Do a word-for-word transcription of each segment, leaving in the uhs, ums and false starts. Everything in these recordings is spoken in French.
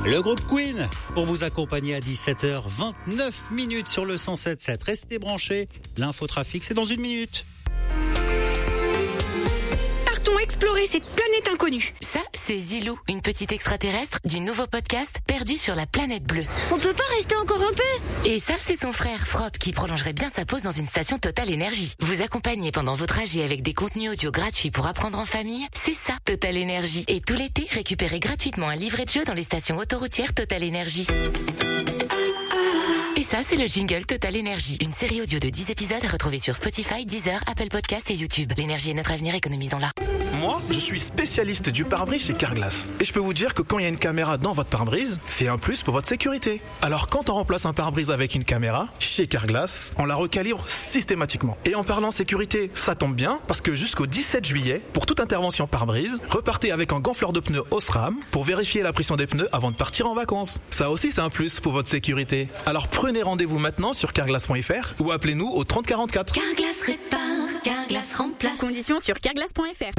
Le groupe Queen pour vous accompagner à dix-sept heures vingt-neuf minutes sur le cent sept virgule sept. Restez branchés, l'infotrafic c'est dans une minute. Partons explorer cette planète inconnue. Ça, c'est Zilou, une petite extraterrestre du nouveau podcast Perdu sur la planète bleue. On peut pas rester encore un peu? Et ça, c'est son frère Frop qui prolongerait bien sa pause dans une station Total Énergie. Vous accompagner pendant vos trajets avec des contenus audio gratuits pour apprendre en famille, c'est ça, Total Énergie. Et tout l'été, récupérez gratuitement un livret de jeu dans les stations autoroutières Total Énergie. Et ça, c'est le jingle Total Énergie, une série audio de dix épisodes à retrouver sur Spotify, Deezer, Apple Podcasts et YouTube. L'énergie est notre avenir, économisons-la. Moi, je suis spécialiste du pare-brise chez Carglass. Et je peux vous dire que quand il y a une caméra dans votre pare-brise, c'est un plus pour votre sécurité. Alors quand on remplace un pare-brise avec une caméra, chez Carglass, on la recalibre systématiquement. Et en parlant sécurité, ça tombe bien, parce que jusqu'au dix-sept juillet, pour toute intervention pare-brise, repartez avec un gonfleur de pneus Osram pour vérifier la pression des pneus avant de partir en vacances. Ça aussi, c'est un plus pour votre sécurité. Alors prenez rendez-vous maintenant sur carglass point f r ou appelez-nous au trente quarante-quatre. Carglass répare, Carglass remplace. Conditions sur carglass point f r.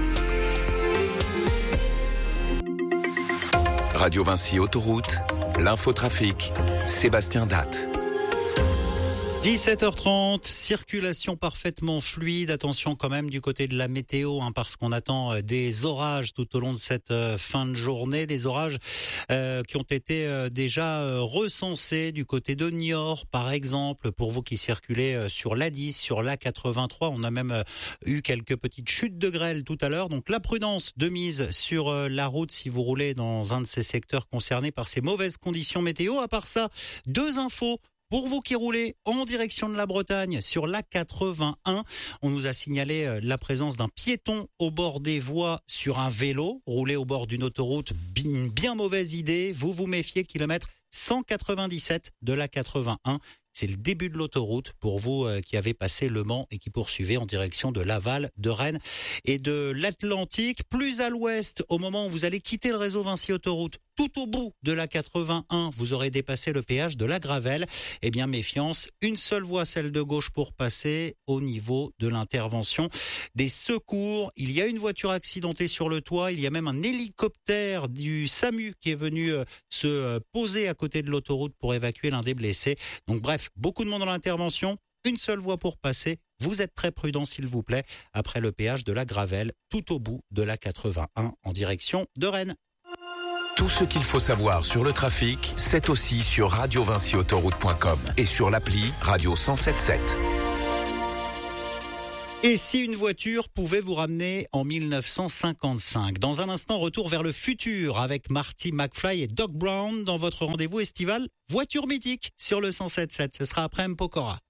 Radio Vinci Autoroute, l'infotrafic, Sébastien Datte. dix-sept heures trente, circulation parfaitement fluide. Attention quand même du côté de la météo, hein, parce qu'on attend des orages tout au long de cette euh, fin de journée. Des orages euh, qui ont été euh, déjà euh, recensés du côté de Niort, par exemple. Pour vous qui circulez euh, sur l'A dix, sur l'A quatre-vingt-trois, on a même euh, eu quelques petites chutes de grêle tout à l'heure. Donc la prudence de mise sur euh, la route si vous roulez dans un de ces secteurs concernés par ces mauvaises conditions météo. À part ça, deux infos. Pour vous qui roulez en direction de la Bretagne sur l'A quatre-vingt-un, on nous a signalé la présence d'un piéton au bord des voies sur un vélo. Rouler au bord d'une autoroute, une bien mauvaise idée. Vous vous méfiez, kilomètre cent quatre-vingt-dix-sept de l'A quatre-vingt-un. C'est le début de l'autoroute pour vous euh, qui avez passé Le Mans et qui poursuivez en direction de Laval, de Rennes et de l'Atlantique. Plus à l'ouest, au moment où vous allez quitter le réseau Vinci Autoroute, tout au bout de l'A quatre-vingt-un, vous aurez dépassé le péage de la Gravelle. Eh bien, méfiance, une seule voie, celle de gauche pour passer au niveau de l'intervention des secours. Il y a une voiture accidentée sur le toit, il y a même un hélicoptère du SAMU qui est venu euh, se euh, poser à côté de l'autoroute pour évacuer l'un des blessés. Donc bref, beaucoup de monde dans l'intervention, une seule voie pour passer. Vous êtes très prudents s'il vous plaît, après le péage de la Gravelle, tout au bout de l'A quatre-vingt-un en direction de Rennes. Tout ce qu'il faut savoir sur le trafic, c'est aussi sur radio vinci autoroute point com et sur l'appli Radio cent sept virgule sept. Et si une voiture pouvait vous ramener en mille neuf cent cinquante-cinq? Dans un instant, retour vers le futur avec Marty McFly et Doc Brown dans votre rendez-vous estival Voiture mythique sur le cent sept virgule sept. Ce sera après M. Pokora.